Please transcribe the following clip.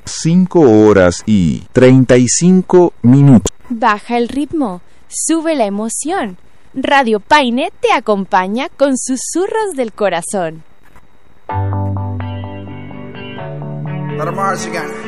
5:35. Baja el ritmo, sube la emoción. Radio Paine te acompaña con susurros del corazón. Let 'em march again.